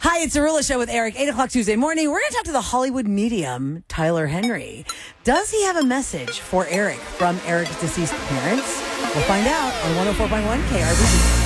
Hi, it's the Arula Show with Eric. 8 o'clock Tuesday morning. We're going to talk to the Hollywood medium, Tyler Henry. Does he have a message for Eric from Eric's deceased parents? We'll find out on 104.1 KRBZ.